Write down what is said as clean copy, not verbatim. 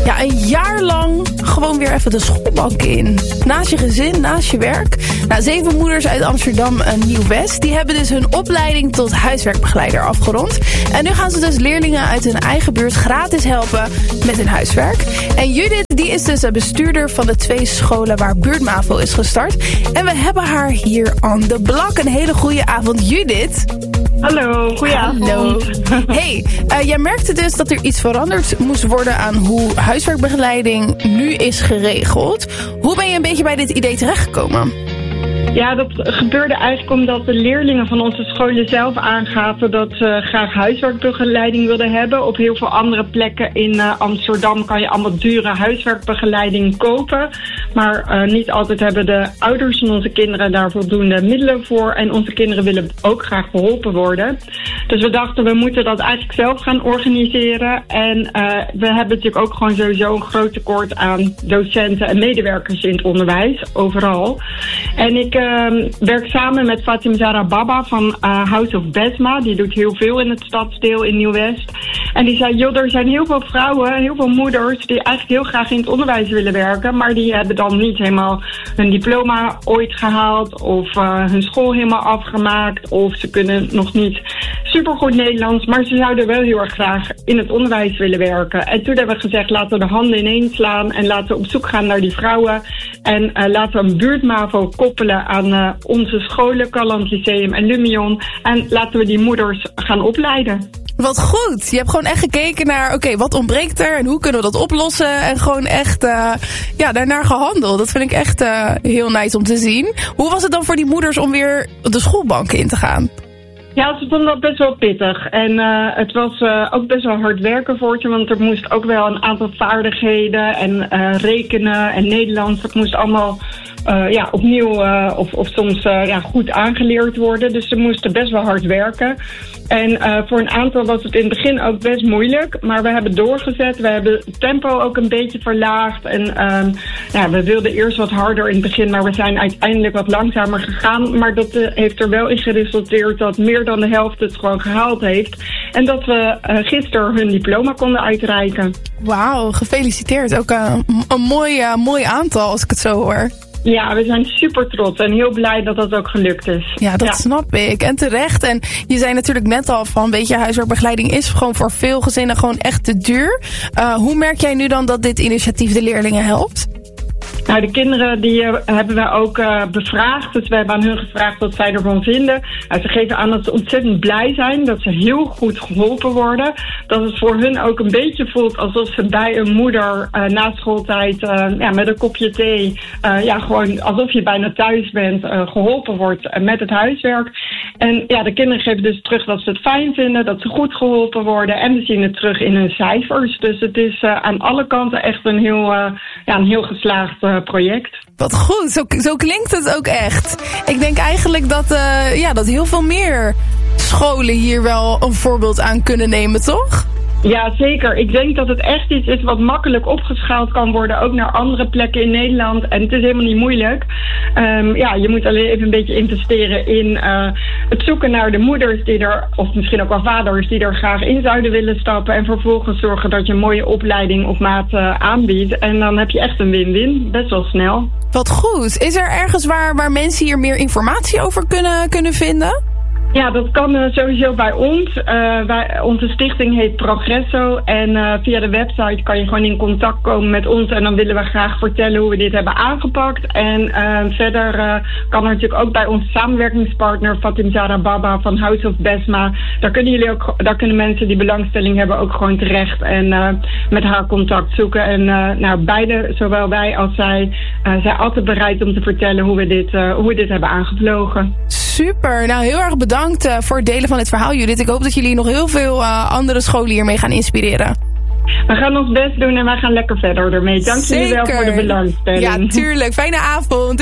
Ja, een jaar lang gewoon weer even de schoolbank in. Naast je gezin, naast je werk. 7 moeders uit Amsterdam Nieuw-West, die hebben dus hun opleiding tot huiswerkbegeleider afgerond. En nu gaan ze dus leerlingen uit hun eigen buurt gratis helpen met hun huiswerk. En Judith, die is dus bestuurder van de 2 scholen waar Buurtmavo is gestart. En we hebben haar hier on the block. Een hele goede avond, Judith. Hallo, goedenavond. Hallo. Hey, jij merkte dus dat er iets veranderd moest worden aan hoe huiswerkbegeleiding nu is geregeld. Hoe ben je een beetje bij dit idee terechtgekomen? Ja, dat gebeurde eigenlijk omdat de leerlingen van onze scholen zelf aangaven dat ze graag huiswerkbegeleiding wilden hebben. Op heel veel andere plekken in Amsterdam kan je allemaal dure huiswerkbegeleiding kopen. Maar niet altijd hebben de ouders van onze kinderen daar voldoende middelen voor. En onze kinderen willen ook graag geholpen worden. Dus we dachten, we moeten dat eigenlijk zelf gaan organiseren. En we hebben natuurlijk ook gewoon sowieso een groot tekort aan docenten en medewerkers in het onderwijs, overal. En ik werk samen met Fatim Zahra Baba van House of Besma. Die doet heel veel in het stadsdeel in Nieuw-West. En die zei, joh, er zijn heel veel vrouwen, heel veel moeders die eigenlijk heel graag in het onderwijs willen werken. Maar die hebben dan niet helemaal hun diploma ooit gehaald of hun school helemaal afgemaakt. Of ze kunnen nog niet supergoed Nederlands, maar ze zouden wel heel erg graag in het onderwijs willen werken. En toen hebben we gezegd, laten we de handen ineens slaan en laten we op zoek gaan naar die vrouwen. En laten we een buurtmavo koppelen aan onze scholen, Calland Lyceum en Lumion. En laten we die moeders gaan opleiden. Wat goed. Je hebt gewoon echt gekeken naar, oké, wat ontbreekt er en hoe kunnen we dat oplossen? En gewoon echt daarnaar gehandeld. Dat vind ik echt heel nice om te zien. Hoe was het dan voor die moeders om weer de schoolbanken in te gaan? Ja, ze vonden dat best wel pittig. En het was ook best wel hard werken voor ze, want er moest ook wel een aantal vaardigheden en rekenen en Nederlands, dat moest allemaal opnieuw of soms goed aangeleerd worden. Dus ze moesten best wel hard werken. En voor een aantal was het in het begin ook best moeilijk. Maar we hebben doorgezet. We hebben het tempo ook een beetje verlaagd. En we wilden eerst wat harder in het begin. Maar we zijn uiteindelijk wat langzamer gegaan. Maar dat heeft er wel in geresulteerd dat meer dan de helft het gewoon gehaald heeft. En dat we gisteren hun diploma konden uitreiken. Wauw, gefeliciteerd. Ook een mooi aantal als ik het zo hoor. Ja, we zijn super trots en heel blij dat dat ook gelukt is. Ja, dat snap ik. En terecht. En je zei natuurlijk net al van, weet je, huiswerkbegeleiding is gewoon voor veel gezinnen gewoon echt te duur. Hoe merk jij nu dan dat dit initiatief de leerlingen helpt? Nou, de kinderen die hebben we ook bevraagd. Dus we hebben aan hun gevraagd wat zij ervan vinden. Ze geven aan dat ze ontzettend blij zijn. Dat ze heel goed geholpen worden. Dat het voor hun ook een beetje voelt alsof ze bij een moeder na schooltijd met een kopje thee. Gewoon alsof je bijna thuis bent, geholpen wordt met het huiswerk. En ja, de kinderen geven dus terug dat ze het fijn vinden. Dat ze goed geholpen worden. En we zien het terug in hun cijfers. Dus het is aan alle kanten echt een heel geslaagd project. Wat goed, zo klinkt het ook echt. Ik denk eigenlijk dat heel veel meer scholen hier wel een voorbeeld aan kunnen nemen, toch? Ja, zeker. Ik denk dat het echt iets is wat makkelijk opgeschaald kan worden, ook naar andere plekken in Nederland. En het is helemaal niet moeilijk. Je moet alleen even een beetje investeren in het zoeken naar de moeders die er, of misschien ook wel vaders, die er graag in zouden willen stappen. En vervolgens zorgen dat je een mooie opleiding op maat aanbiedt. En dan heb je echt een win-win. Best wel snel. Wat goed. Is er ergens waar mensen hier meer informatie over kunnen vinden? Ja, dat kan sowieso bij ons. Onze stichting heet Progresso. En via de website kan je gewoon in contact komen met ons. En dan willen we graag vertellen hoe we dit hebben aangepakt. En verder kan er natuurlijk ook bij onze samenwerkingspartner Fatim Zahra Baba van House of Besma. Daar kunnen mensen die belangstelling hebben ook gewoon terecht. En met haar contact zoeken. En beide, zowel wij als zij, zijn altijd bereid om te vertellen hoe we dit hebben aangevlogen. Super. Nou, heel erg bedankt voor het delen van dit verhaal, Judith. Ik hoop dat jullie nog heel veel andere scholen hiermee gaan inspireren. We gaan ons best doen en wij gaan lekker verder ermee. Dank jullie wel voor de belangstelling. Ja, tuurlijk. Fijne avond.